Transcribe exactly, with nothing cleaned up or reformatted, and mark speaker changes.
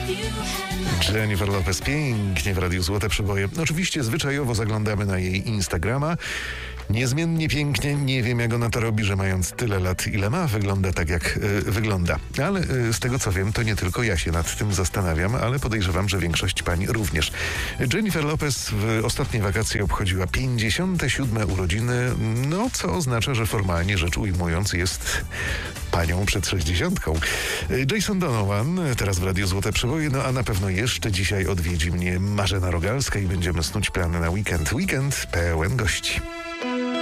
Speaker 1: Jennifer Lopez pięknie w Radiu Złote Przeboje. Oczywiście zwyczajowo zaglądamy na jej Instagrama. Niezmiennie pięknie, nie wiem jak ona to robi, że mając tyle lat ile ma, wygląda tak jak y, wygląda. Ale y, z tego co wiem, to nie tylko ja się nad tym zastanawiam, ale podejrzewam, że większość pań również. Jennifer Lopez w ostatnie wakacje obchodziła pięćdziesiąte siódme urodziny, no co oznacza, że formalnie rzecz ujmując jest panią przed sześćdziesiątką. Jason Donovan, teraz w Radiu Złote Przeboje, no a na pewno jeszcze dzisiaj odwiedzi mnie Marzena Rogalska i będziemy snuć plany na weekend. Weekend pełen gości.